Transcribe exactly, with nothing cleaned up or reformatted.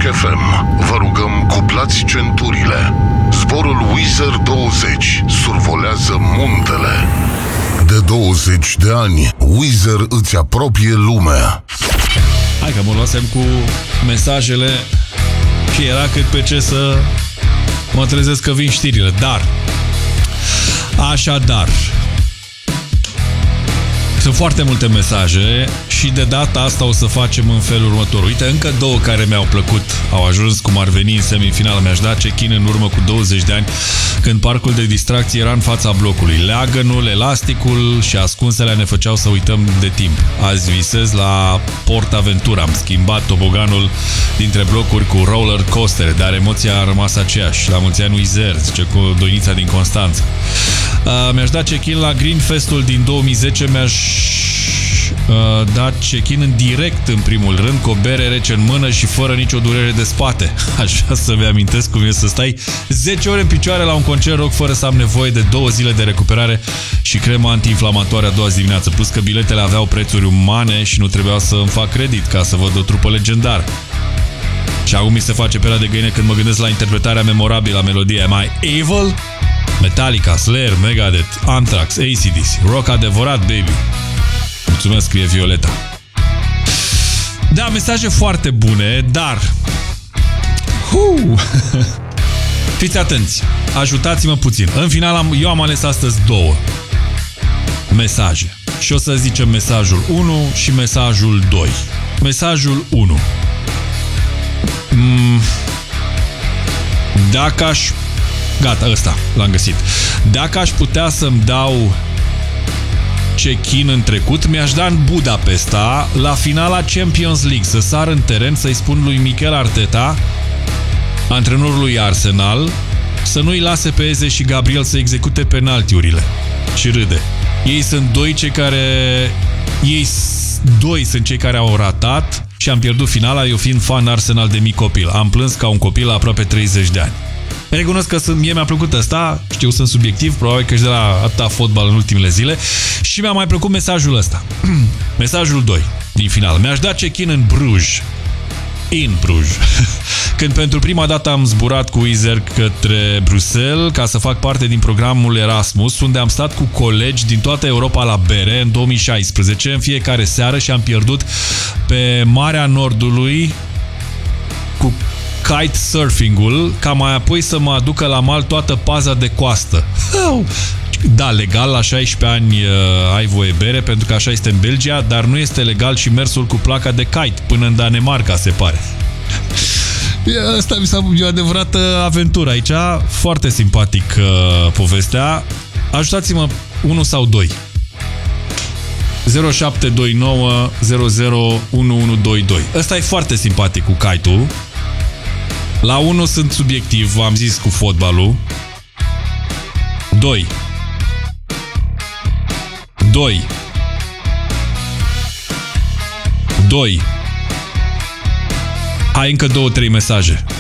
Rock F M. Vă rugăm, cuplați centurile. Zborul Wizz Air douăzeci survolează muntele. De douăzeci de ani, Wizz Air îți apropie lumea. Hai că mă luasem cu mesajele și era cât pe ce să mă trezesc că vin știrile. Dar, așadar, sunt foarte multe mesaje și de data asta o să facem în felul următor. Uite, încă două care mi-au plăcut au ajuns cum ar veni în semifinală. Mi-aș da check-in în urmă cu douăzeci de ani, când parcul de distracție era în fața blocului. Leagănul, elasticul și ascunsele ne făceau să uităm de timp. Azi visez la Port Aventura. Am schimbat toboganul dintre blocuri cu roller coaster, dar emoția a rămas aceeași. La mulți ani Wizz Air, zice cu Doinița din Constanța. Uh, mi-aș da check-in la Green Festul din două mii zece. Mi-aș uh, da check-in în direct în primul rând, cu o bere rece în mână și fără nicio durere de spate. Aș vrea să-mi amintesc cum e să stai zece ore în picioare la un concert rock fără să am nevoie de două zile de recuperare și cremă anti-inflamatoare a doua zi dimineață. Plus că biletele aveau prețuri umane și nu trebuia să îmi fac credit ca să văd o trupă legendară. Și acum mi se face pera de găină când mă gândesc la interpretarea memorabilă a melodiei Am I Evil? Metallica, Slayer, Megadeth, Anthrax, A C D C. Rock adevărat, baby. Mulțumesc, scrie Violeta. Da, mesaje foarte bune, dar Huu. Fiți atenți, ajutați-mă puțin. În final, am, eu am ales astăzi două mesaje. Și o să zicem mesajul unu și mesajul doi. Mesajul unu. Mm, dacă aș... Gata, ăsta, l-am găsit. Dacă aș putea să-mi dau check-in în trecut, mi-aș da în Budapesta, la finala Champions League, să sar în teren, să-i spun lui Mikel Arteta, antrenorului Arsenal, să nu-i lase pe Eze și Gabriel să execute penaltiurile. Și râde. Ei sunt doi cei care... Ei doi sunt cei care au ratat și am pierdut finala, eu fiind fan Arsenal de mic copil. Am plâns ca un copil la aproape treizeci de ani. Recunosc că sunt, mie mi-a plăcut ăsta, știu, sunt subiectiv, probabil că și de la atâta fotbal în ultimele zile, și mi-a mai plăcut mesajul ăsta. Mesajul doi din final. Mi-aș da check-in în Bruj. In Bruj. Când pentru prima dată am zburat cu Wizz Air către Bruxelles ca să fac parte din programul Erasmus, unde am stat cu colegi din toată Europa la bere în două mii șaisprezece, în fiecare seară, și am pierdut pe Marea Nordului cu kite surfing-ul, ca mai apoi să mă aducă la mal toată paza de coastă. Da, legal, la șaisprezece ani uh, ai voie bere, pentru că așa este în Belgia, dar nu este legal și mersul cu placa de kite până în Danemarca, se pare. Asta mi s-a e o adevărată aventură aici. Foarte simpatic uh, povestea. Ajutați-mă unu sau doi. zero șapte doi nouă zero zero unu unu doi doi. Ăsta e foarte simpatic cu kite-ul. La unu sunt subiectiv, v-am zis, cu fotbalul. doi. doi. doi. Hai încă două, trei mesaje.